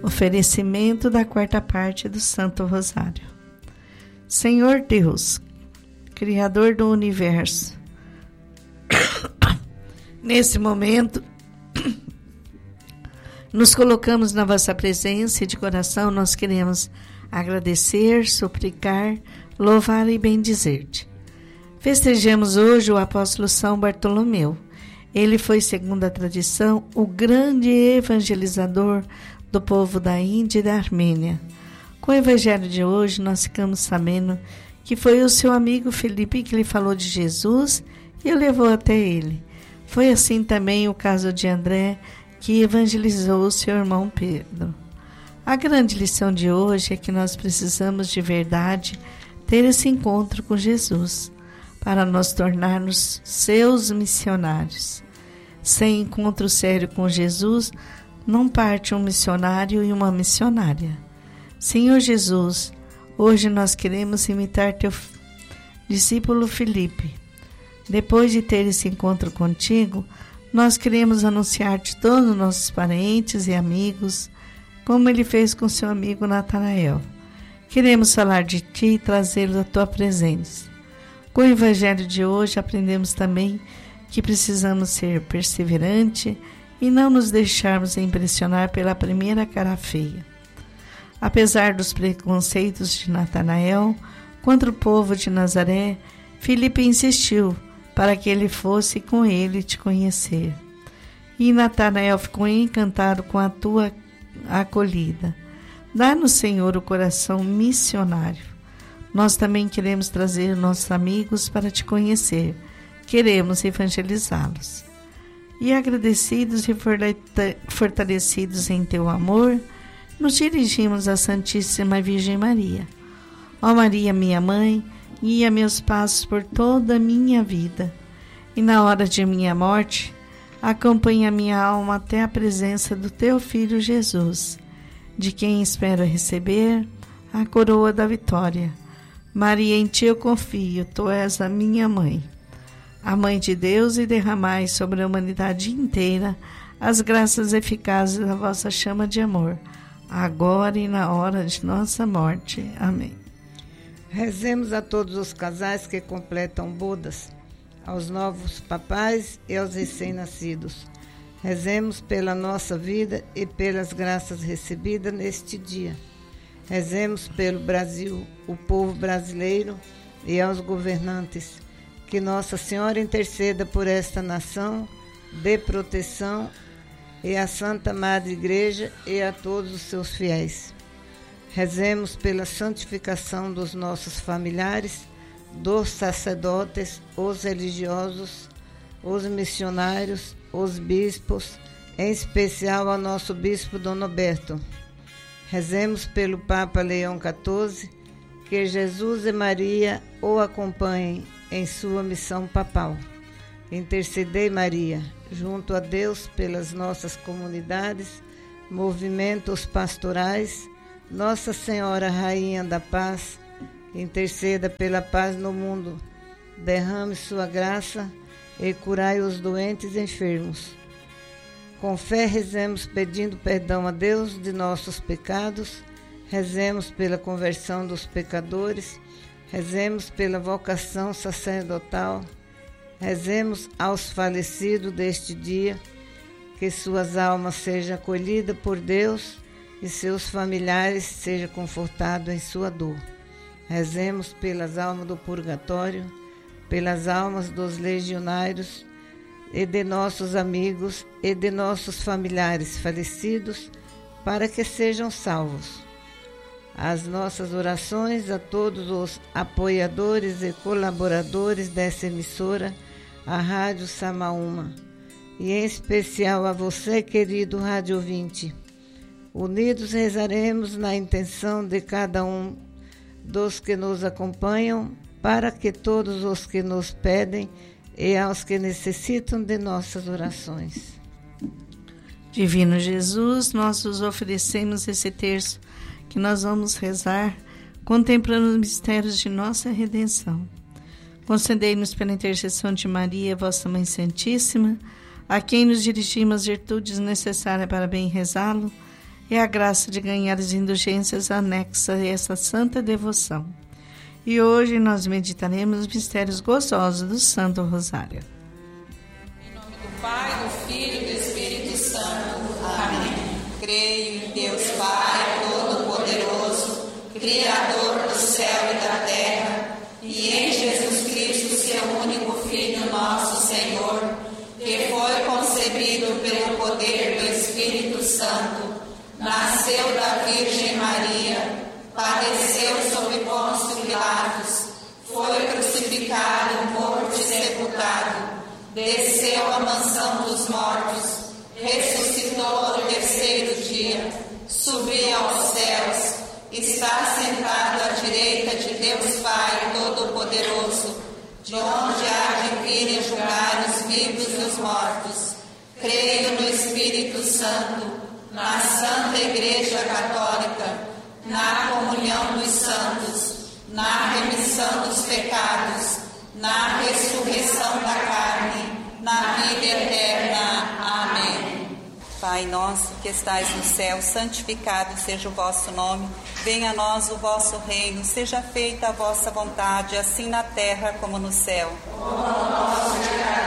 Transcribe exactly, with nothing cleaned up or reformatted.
Oferecimento da quarta parte do Santo Rosário. Senhor Deus, Criador do Universo, nesse momento, nos colocamos na vossa presença e de coração nós queremos agradecer, suplicar, louvar e bendizer-te. Festejamos hoje o apóstolo São Bartolomeu. Ele foi, segundo a tradição, o grande evangelizador do povo da Índia e da Armênia. Com o evangelho de hoje, nós ficamos sabendo que foi o seu amigo Felipe que lhe falou de Jesus e o levou até ele. Foi assim também o caso de André, que evangelizou o seu irmão Pedro. A grande lição de hoje é que nós precisamos de verdade ter esse encontro com Jesus, para nos tornarmos seus missionários. Sem encontro sério com Jesus, não parte um missionário e uma missionária. Senhor Jesus, hoje nós queremos imitar teu discípulo Felipe. Depois de ter esse encontro contigo, nós queremos anunciar-te todos os nossos parentes e amigos, como ele fez com seu amigo Natanael. Queremos falar de ti e trazê-los à tua presença. Com o evangelho de hoje, aprendemos também que precisamos ser perseverantes e não nos deixarmos impressionar pela primeira cara feia. Apesar dos preconceitos de Natanael contra o povo de Nazaré, Filipe insistiu para que ele fosse com ele te conhecer. E Natanael ficou encantado com a tua acolhida. Dá-nos, Senhor, o coração missionário. Nós também queremos trazer nossos amigos para te conhecer. Queremos evangelizá-los. E agradecidos e fortalecidos em teu amor, nos dirigimos à Santíssima Virgem Maria. Ó Maria, minha mãe, guia meus passos por toda a minha vida. E na hora de minha morte, acompanha minha alma até a presença do teu Filho Jesus, de quem espero receber a coroa da vitória. Maria, em ti eu confio, tu és a minha mãe, a mãe de Deus, e derramai sobre a humanidade inteira as graças eficazes da vossa chama de amor, agora e na hora de nossa morte. Amém. Rezemos a todos os casais que completam bodas, aos novos papais e aos recém-nascidos. Rezemos pela nossa vida e pelas graças recebidas neste dia. Rezemos pelo Brasil, o povo brasileiro e aos governantes. Que Nossa Senhora interceda por esta nação, dê proteção e à Santa Madre Igreja e a todos os seus fiéis. Rezemos pela santificação dos nossos familiares, dos sacerdotes, os religiosos, os missionários, os bispos, em especial ao nosso bispo Dom Roberto. Rezemos pelo Papa Leão quatorze, que Jesus e Maria o acompanhem em sua missão papal. Intercedei, Maria, junto a Deus pelas nossas comunidades, movimentos pastorais. Nossa Senhora, Rainha da Paz, interceda pela paz no mundo. Derrame sua graça e curai os doentes e enfermos. Com fé rezemos pedindo perdão a Deus de nossos pecados. Rezemos pela conversão dos pecadores. Rezemos pela vocação sacerdotal. Rezemos aos falecidos deste dia, que suas almas sejam acolhidas por Deus e seus familiares sejam confortados em sua dor. Rezemos pelas almas do purgatório, pelas almas dos legionários e de nossos amigos e de nossos familiares falecidos, para que sejam salvos. As nossas orações a todos os apoiadores e colaboradores dessa emissora, a Rádio Samaúma, e em especial a você, querido rádio ouvinte. Unidos rezaremos na intenção de cada um dos que nos acompanham, para que todos os que nos pedem e aos que necessitam de nossas orações. Divino Jesus, nós os oferecemos esse terço que nós vamos rezar, contemplando os mistérios de nossa redenção. Concedei-nos pela intercessão de Maria, vossa Mãe Santíssima, a quem nos dirigimos as virtudes necessárias para bem rezá-lo, e a graça de ganhar as indulgências anexas a essa santa devoção. E hoje nós meditaremos os mistérios gozosos do Santo Rosário. Em nome do Pai, do Filho e do Espírito Santo. Amém. Creio em Deus Pai Todo-Poderoso, Criador do céu e da terra, e em Jesus Cristo, seu único Filho, nosso Senhor, que foi concebido pelo poder do Espírito Santo, nasceu da Virgem Maria, padeceu sob Pôncio Pilatos, foi crucificado, morto e sepultado, desceu à mansão dos mortos, ressuscitou ao terceiro dia, subiu aos céus, está sentado à direita de Deus Pai Todo-Poderoso, de onde há de vir e julgar os vivos e os mortos. Creio no Espírito Santo, na Santa Igreja Católica, na comunhão dos santos, na remissão dos pecados, na ressurreição da carne, na vida eterna. Amém. Pai nosso que estais no céu, santificado seja o vosso nome. Venha a nós o vosso reino, seja feita a vossa vontade, assim na terra como no céu. O pão nosso de cada